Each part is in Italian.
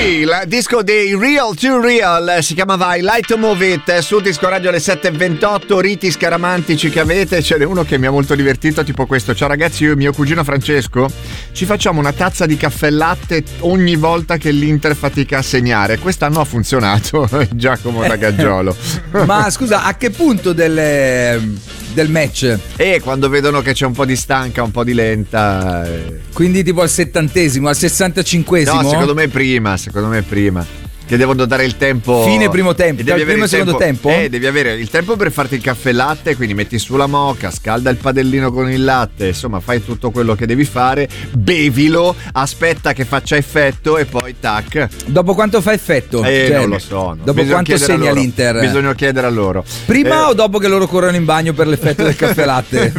Sì, il disco dei Real to Real si chiamava I Like to Move It su Disco Radio alle 7:28. Riti scaramantici che avete, ce n'è uno che mi ha molto divertito, tipo questo: ciao ragazzi, io e mio cugino Francesco ci facciamo una tazza di caffè latte ogni volta che l'Inter fatica a segnare. Quest'anno ha funzionato. Giacomo Ragaggiolo. Ma scusa, a che punto del match? E quando vedono che c'è un po' di stanca, un po' di lenta. Quindi tipo al 70esimo, al 65esimo? No, secondo me prima. Che devono dare il tempo. Fine primo tempo, devi primo e secondo tempo? Devi avere il tempo per farti il caffè latte, quindi metti su la moka, scalda il padellino con il latte, insomma fai tutto quello che devi fare, bevilo, aspetta che faccia effetto e poi tac. Dopo quanto fa effetto? Non lo so. Dopo quanto segna l'Inter? Bisogna chiedere a loro. Prima o dopo che loro corrono in bagno per l'effetto del caffè latte?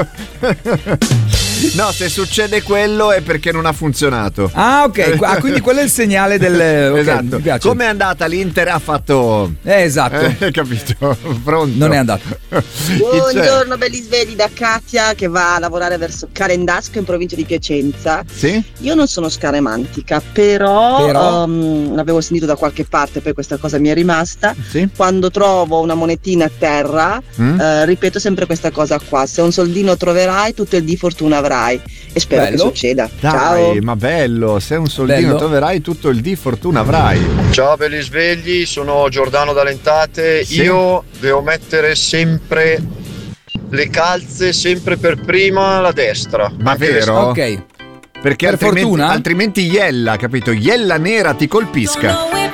No, se succede quello è perché non ha funzionato. Ah, ok. Quindi quello è il segnale del. Okay, esatto. Mi piace. Come è andata l'Inter? Ha fatto. Esatto. Capito? Pronto? Non è andato. Buongiorno, belli svegli, da Katia che va a lavorare verso Calendasco in provincia di Piacenza. Sì? Io non sono scaramantica, però l'avevo sentito da qualche parte, poi questa cosa mi è rimasta. Sì? Quando trovo una monetina a terra, ripeto sempre questa cosa qua: se un soldino troverai, tutto il di fortuna avrai. E spero che succeda. Dai, ciao. ma bello, se un soldino troverai, tutto il di fortuna avrai. Ciao belli svegli, sono Giordano da Lentate. Sì. Io devo mettere sempre le calze sempre per prima la destra. Ma vero? Ok. Perché per fortuna? altrimenti iella, capito? Iella nera ti colpisca.